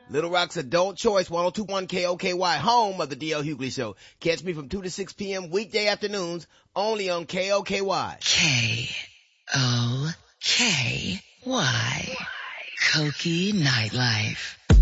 Little Rock's Adult Choice, 1021 KOKY, home of the D.L. Hughley Show. Catch me from 2 to 6 p.m. weekday afternoons, only on KOKY. K-O-K-Y. Koki Nightlife.